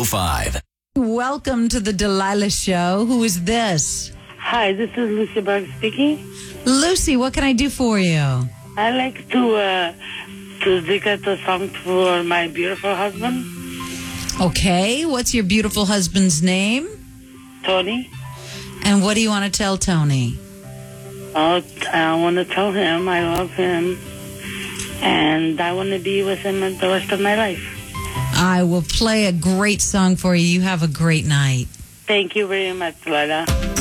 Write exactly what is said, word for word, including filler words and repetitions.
five. Welcome to the Delilah Show. Who is this? Hi, this is Lucy Berg speaking. Lucy, what can I do for you? I like to uh, to dedicate a song for my beautiful husband, Okay, what's your beautiful husband's name? Tony. And what do you want to tell Tony? Oh, I want to tell him I love him, and I want to be with him the rest of my life. I will play a great song for you. You have a great night. Thank you very much, Lila.